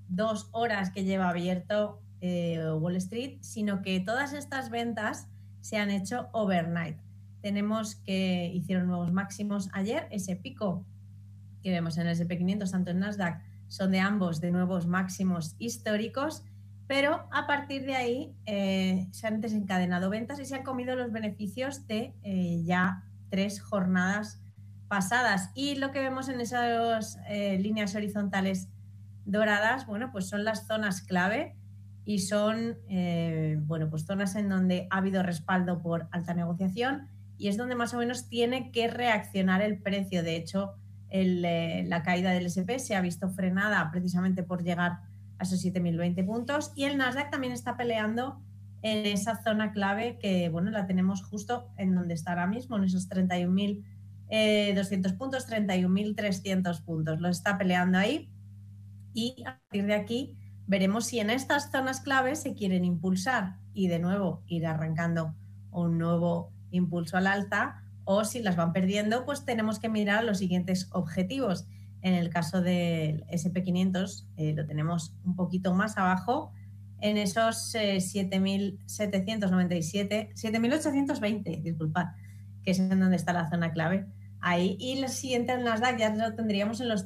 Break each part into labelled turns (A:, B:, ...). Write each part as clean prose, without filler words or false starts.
A: 2 horas que lleva abierto Wall Street, sino que todas estas ventas se han hecho overnight. Tenemos que hicieron nuevos máximos ayer, ese pico que vemos en el S&P500, tanto en Nasdaq, son de ambos de nuevos máximos históricos, pero a partir de ahí se han desencadenado ventas y se han comido los beneficios de ya 3 jornadas pasadas. Y lo que vemos en esas líneas horizontales doradas, bueno, pues son las zonas clave y son, bueno, pues zonas en donde ha habido respaldo por alta negociación y es donde más o menos tiene que reaccionar el precio. De hecho, la caída del S&P se ha visto frenada precisamente por llegar a esos 7.020 puntos y el Nasdaq también está peleando en esa zona clave que, bueno, la tenemos justo en donde está ahora mismo, en esos 31.200 puntos, 31.300 puntos. Lo está peleando ahí y a partir de aquí veremos si en estas zonas claves se quieren impulsar y de nuevo ir arrancando un nuevo impulso al alta, o si las van perdiendo, pues tenemos que mirar los siguientes objetivos. En el caso del S&P500 lo tenemos un poquito más abajo, en esos 7.797, 7.820, disculpad, que es en donde está la zona clave. Ahí, y el siguiente en Nasdaq ya lo tendríamos en los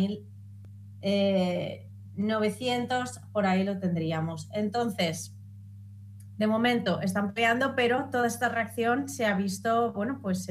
A: 30.900, por ahí lo tendríamos. Entonces, de momento están peleando, pero toda esta reacción se ha visto, bueno, pues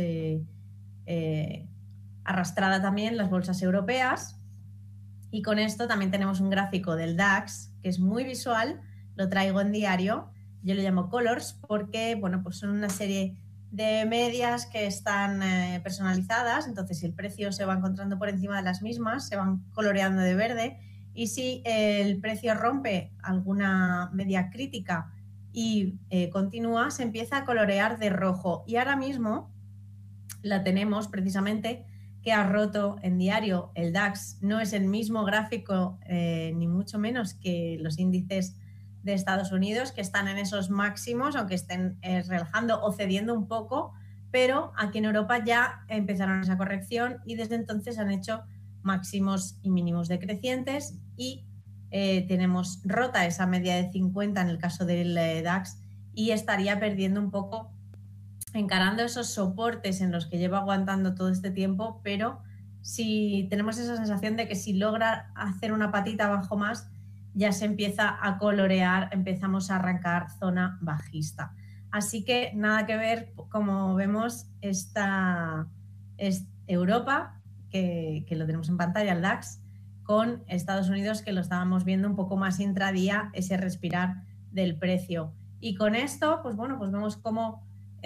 A: arrastrada también las bolsas europeas. Y con esto también tenemos un gráfico del DAX que es muy visual, lo traigo en diario, yo lo llamo colors porque, bueno, pues son una serie de medias que están personalizadas. Entonces, si el precio se va encontrando por encima de las mismas, se van coloreando de verde, y si el precio rompe alguna media crítica y continúa, se empieza a colorear de rojo. Y ahora mismo la tenemos precisamente que ha roto en diario el DAX. No es el mismo gráfico ni mucho menos que los índices de Estados Unidos, que están en esos máximos, aunque estén relajando o cediendo un poco, pero aquí en Europa ya empezaron esa corrección y desde entonces han hecho máximos y mínimos decrecientes y tenemos rota esa media de 50 en el caso del DAX y estaría perdiendo un poco, encarando esos soportes en los que lleva aguantando todo este tiempo, pero si tenemos esa sensación de que si logra hacer una patita abajo más, ya se empieza a colorear, empezamos a arrancar zona bajista. Así que nada que ver, como vemos, esta es Europa, que lo tenemos en pantalla, el DAX, con Estados Unidos, que lo estábamos viendo un poco más intradía, ese respirar del precio. Y con esto, pues bueno, pues vemos cómo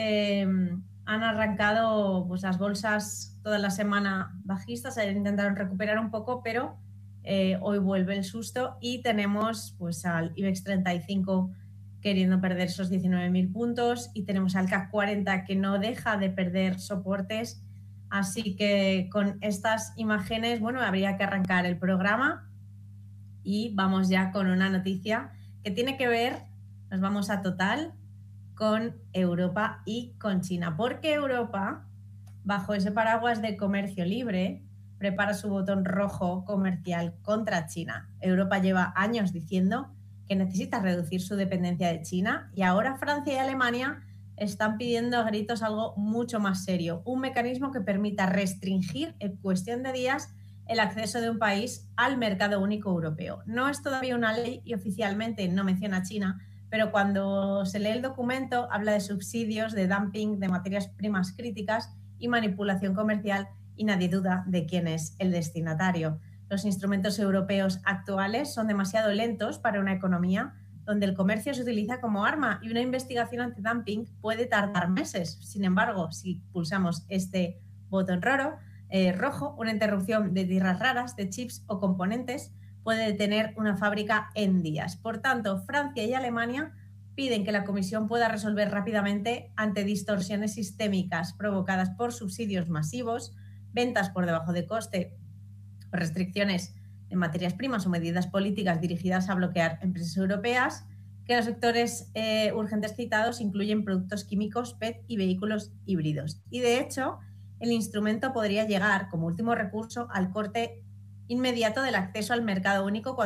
A: han arrancado pues las bolsas toda la semana bajistas, intentaron recuperar un poco, pero hoy vuelve el susto y tenemos pues al IBEX 35 queriendo perder esos 19.000 puntos y tenemos al CAC 40 que no deja de perder soportes. Así que con estas imágenes, bueno, habría que arrancar el programa y vamos ya con una noticia que tiene que ver, nos vamos a Total, con Europa y con China, porque Europa, bajo ese paraguas de comercio libre, prepara su botón rojo comercial contra China. Europa lleva años diciendo que necesita reducir su dependencia de China y ahora Francia y Alemania están pidiendo a gritos algo mucho más serio, un mecanismo que permita restringir en cuestión de días el acceso de un país al mercado único europeo. No es todavía una ley y oficialmente no menciona a China, pero cuando se lee el documento habla de subsidios, de dumping de materias primas críticas y manipulación comercial, y nadie duda de quién es el destinatario. Los instrumentos europeos actuales son demasiado lentos para una economía donde el comercio se utiliza como arma y una investigación antidumping puede tardar meses. Sin embargo, si pulsamos este botón rojo, una interrupción de tierras raras, de chips o componentes puede detener una fábrica en días. Por tanto, Francia y Alemania piden que la Comisión pueda resolver rápidamente ante distorsiones sistémicas provocadas por subsidios masivos, ventas por debajo de coste o restricciones en materias primas o medidas políticas dirigidas a bloquear empresas europeas, que los sectores urgentes citados incluyen productos químicos, PET y vehículos híbridos. Y de hecho, el instrumento podría llegar como último recurso al corte inmediato del acceso al mercado único